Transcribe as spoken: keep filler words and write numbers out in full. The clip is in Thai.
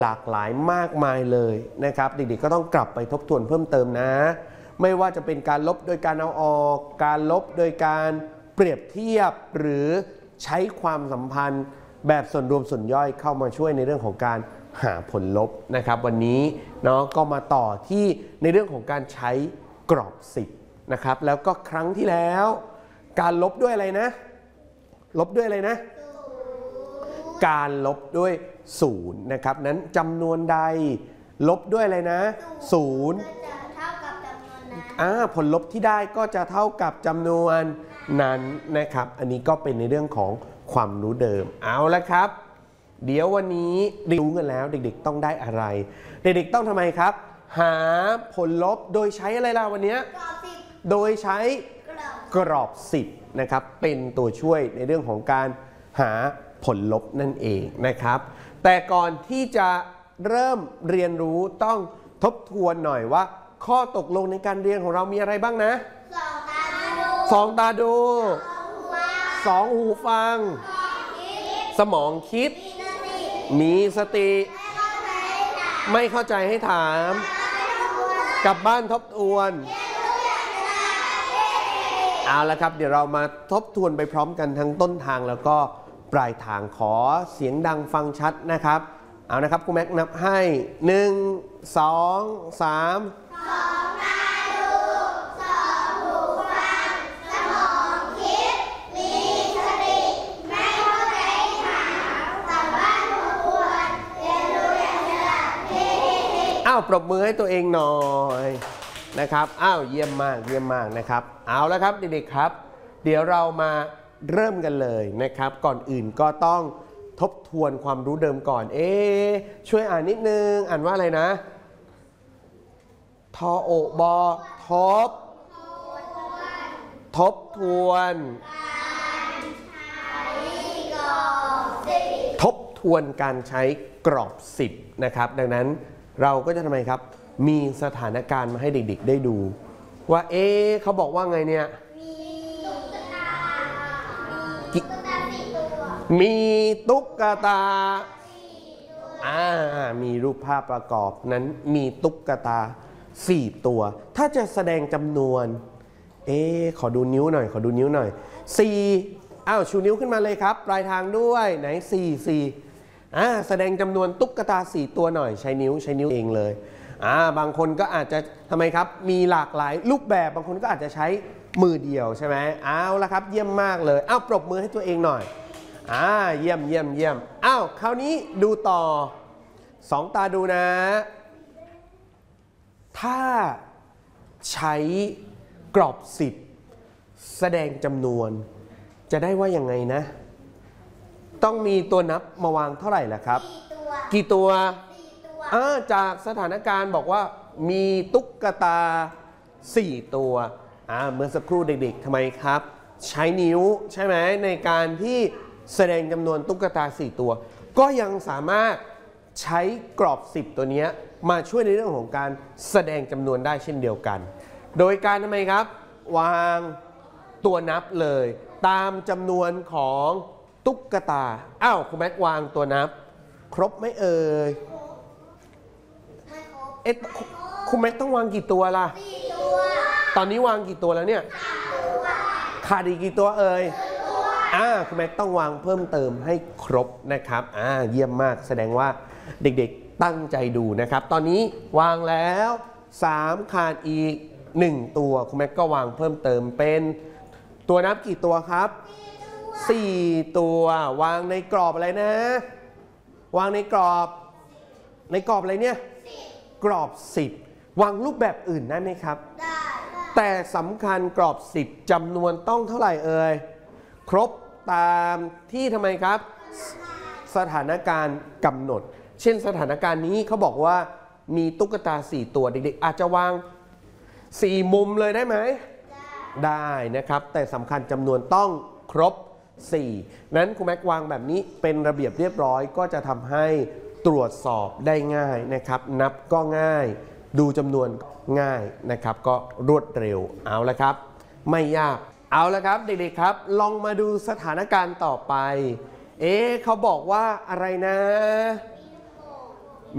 หลากหลายมากมายเลยนะครับเด็กๆก็ต้องกลับไปทบทวนเพิ่มเติมนะไม่ว่าจะเป็นการลบโดยการเอาออกการลบโดยการเปรียบเทียบหรือใช้ความสัมพันธ์แบบส่วนรวมส่วนย่อยเข้ามาช่วยในเรื่องของการหาผลลบนะครับวันนี้เนาะก็มาต่อที่ในเรื่องของการใช้กรอบสิบนะครับแล้วก็ครั้งที่แล้วการลบด้วยอะไรนะลบด้วยอะไรนะการลบด้วยศูนย์นะครับนั้นจำนวนใดลบด้วยอะไรนะศูนย์ผลลบที่ได้ก็จะเท่ากับจำนวนนั้นนะครับอันนี้ก็เป็นในเรื่องของความรู้เดิมเอาละครับเดี๋ยววันนี้รู้กันแล้วเด็กๆต้องได้อะไรเด็กๆต้องทำไมครับหาผลลบโดยใช้อะไรล่ะวันนี้โดยใช้กรอบสิบนะครับเป็นตัวช่วยในเรื่องของการหาผลลบนั่นเองนะครับแต่ก่อนที่จะเริ่มเรียนรู้ต้องทบทวนหน่อยว่าข้อตกลงในการเรียนของเรามีอะไรบ้างนะสองตาดูสองหูฟังสมองคิดมีสติไม่เข้าใจให้ถามกลับบ้านทบทวนเอาละครับเดี๋ยวเรามาทบทวนไปพร้อมกันทั้งต้นทางแล้วก็ปลายทางขอเสียงดังฟังชัดนะครับเอานะครับครูแม็กนับให้หนึ่ง สอง สามสองตาดูสองหูฟังสมองคิดมีสติไม่เข้าใจถามกลับบ้านทบทวนเรียนรู้อย่างฉลาดเฮ้ๆอ้าวปรบมือให้ตัวเองหน่อยนะครับอ้าวเยี่ยมมากเยี่ยมมากนะครับเอาละครับเด็กๆครับเดี๋ยวเรามาเริ่มกันเลยนะครับก่อนอื่นก็ต้องทบทวนความรู้เดิมก่อนเอ๊ช่วยอ่านนิดนึงอ่านว่าอะไรนะทอโอบอทบทบทวนทบทวนการใช้กรอบสิบนะครับดังนั้นเราก็จะทำไมครับมีสถานการณ์มาให้เด็กๆได้ดูว่าเอ๊เขาบอกว่าไงเนี่ยมีตุ๊กตาอ่ามีรูปภาพประกอบนั้นมีตุ๊กตาสี่ตัวถ้าจะแสดงจำนวนเอ๊ขอดูนิ้วหน่อยขอดูนิ้วหน่อยสี่อ้าวชูนิ้วขึ้นมาเลยครับปลายทางด้วยไหนสี่ สี่อ่าแสดงจำนวนตุ๊กตาสี่ตัวหน่อยใช้นิ้วใช้นิ้วเองเลยอ่าบางคนก็อาจจะทำไมครับมีหลากหลายรูปแบบบางคนก็อาจจะใช้มือเดียวใช่ไหมเอาละครับเยี่ยมมากเลยอ้าวปรบมือให้ตัวเองหน่อยอ่าเยี่ยมเยี่ยมเยี่ยมอ้าวคราวนี้ดูต่อสองตาดูนะถ้าใช้กรอบสิบแสดงจำนวนจะได้ว่ายังไงนะต้องมีตัวนับมาวางเท่าไหร่ล่ะครับกี่ตัวอ่าจากสถานการณ์บอกว่ามีตุ๊กตาสี่ตัวอ่าเมื่อสักครู่เด็กๆทำไมครับใช้นิ้วใช่ไหมในการที่แสดงจำนวนตุ๊กตาสี่ตัวก็ยังสามารถใช้กรอบสิบตัวนี้มาช่วยในเรื่องของการแสดงจำนวนได้เช่นเดียวกันโดยการทำไมครับวางตัวนับเลยตามจำนวนของตุ๊กตาอ้าวคุณแม็กวางตัวนับครบไหมเอ่ยเอ๊ะคุณแม็กต้องวางกี่ตัวล่ะตอนนี้วางกี่ตัวแล้วเนี่ยขาดอีกกี่ตัวเอ่ยอ่าคุณแม็กต้องวางเพิ่มเติมให้ครบนะครับอ่าเยี่ยมมากแสดงว่าเด็กๆตั้งใจดูนะครับตอนนี้วางแล้วสามขาดอีกหนึ่งตัวคุณแม็กก็วางเพิ่มเติมเป็นตัวนับกี่ตัวครับสี่ตัววางในกรอบอะไรนะวางในกรอบในกรอบอะไรเนี่ยกรอบสิบวางรูปแบบอื่นได้ไหมครับได้แต่สำคัญกรอบสิบจำนวนต้องเท่าไหร่เอ่ยครบตามที่ทำไมครับสถานการณ์กำหนดเช่นสถานการณ์นี้เขาบอกว่ามีตุ๊กตาสี่ตัวเด็กๆอาจจะวางสี่มุมเลยได้ไหมได้นะครับแต่สำคัญจำนวนต้องครบสี่นั้นครูแม็กวางแบบนี้เป็นระเบียบเรียบร้อยก็จะทำให้ตรวจสอบได้ง่ายนะครับนับก็ง่ายดูจำนวนง่ายนะครับก็รวดเร็วเอาละครับไม่ยากเอาละครับเด็กๆครับลองมาดูสถานการณ์ต่อไปเอ๊ะเขาบอกว่าอะไรนะ